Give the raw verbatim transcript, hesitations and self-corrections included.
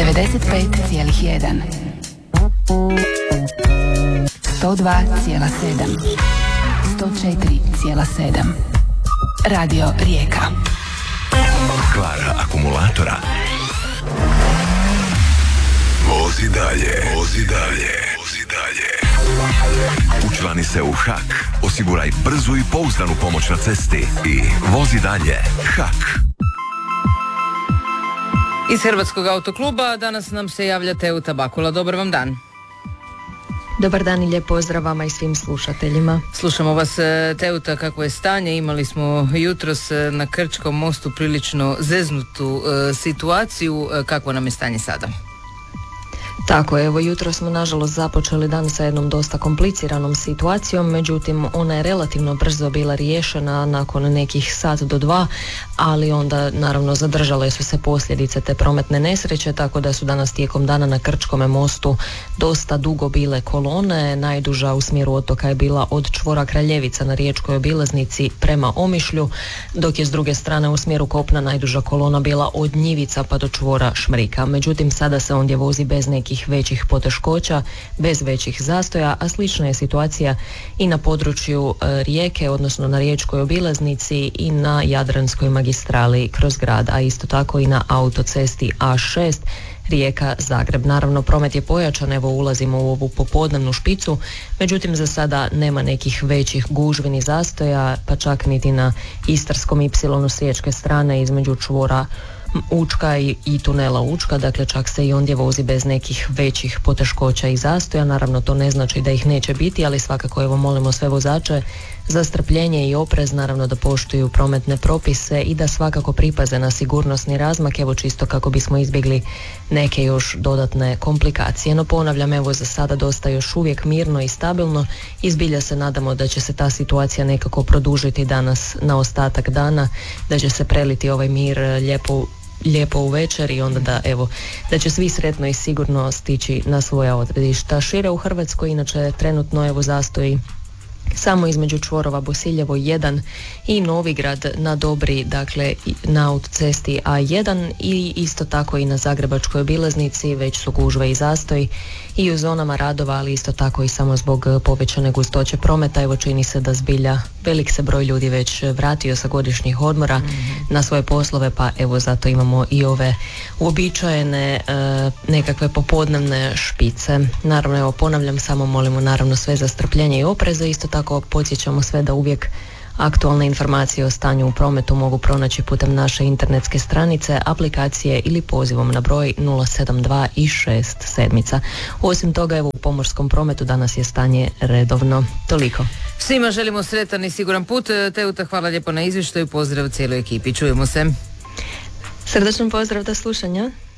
devedeset pet zarez jedan, sto dva zarez sedam, sto četiri zarez sedam. Radio Rijeka. Kvara akumulatora. Vozi dalje, vozi dalje, vozi dalje. Učlani se u H A K. Osiguraj brzu i pouzdanu pomoć na cesti i vozi dalje. H A K. Iz Hrvatskog autokluba danas nam se javlja Teuta Bakula. Dobar vam dan. Dobar dan i lijep pozdrav vama i svim slušateljima. Slušamo vas, Teuta, kako je stanje. Imali smo jutros na Krčkom mostu prilično zeznutu e, situaciju. Kakvo nam je stanje sada? Tako je, evo jutro smo nažalost započeli dan sa jednom dosta kompliciranom situacijom, međutim ona je relativno brzo bila riješena nakon nekih sat do dva, ali onda naravno zadržale su se posljedice te prometne nesreće, tako da su danas tijekom dana na Krčkome mostu dosta dugo bile kolone. Najduža u smjeru otoka je bila od čvora Kraljevica na riječkoj obilaznici prema Omišlju, dok je s druge strane u smjeru kopna najduža kolona bila od Njivica pa do čvora Šmrika. Međutim, sada se ondje vozi bez nekih većih poteškoća, bez većih zastoja, a slična je situacija i na području e, Rijeke, odnosno na riječkoj obilaznici i na Jadranskoj magistrali kroz grad, a isto tako i na autocesti A šest Rijeka-Zagreb. Naravno, promet je pojačan, evo ulazimo u ovu popodnevnu špicu, međutim za sada nema nekih većih gužvi ni zastoja, pa čak niti na Istarskom ipsilonu s riječke strane između čvora Učka i, i tunela Učka, dakle čak se i ondje vozi bez nekih većih poteškoća i zastoja. Naravno, to ne znači da ih neće biti, ali svakako evo molimo sve vozače za strpljenje i oprez, naravno da poštuju prometne propise i da svakako pripaze na sigurnosni razmak, evo čisto kako bismo izbjegli neke još dodatne komplikacije. No ponavljam, evo za sada dosta još uvijek mirno i stabilno i zbilja se nadamo da će se ta situacija nekako produžiti danas na ostatak dana, da će se preliti ovaj mir lijepo lijepo u večer i onda da evo da će svi sretno i sigurno stići na svoja odredišta. Šire u Hrvatskoj inače trenutno evo zastoji samo između čvorova Bosiljevo jedan i Novigrad na Dobri, dakle na autocesti A jedan i isto tako i na Zagrebačkoj obilaznici već su gužve i zastoji i u zonama radova, ali isto tako i samo zbog povećane gustoće prometa. Evo čini se da zbilja velik se broj ljudi već vratio sa godišnjih odmora mm-hmm. na svoje poslove, pa evo zato imamo i ove uobičajene e, nekakve popodnevne špice. Naravno, evo ponavljam, samo molimo naravno sve za strpljenje i opreza. Isto tako podsjećamo sve da uvijek aktualne informacije o stanju u prometu mogu pronaći putem naše internetske stranice, aplikacije ili pozivom na broj nula sedam dva i šest sedmica. Osim toga, evo u pomorskom prometu danas je stanje redovno. Toliko. Svima želimo sretan i siguran put. Teuta, hvala lijepo na izvještaju, pozdrav cijeloj ekipi. Čujemo se. Srdačan pozdrav, do slušanja.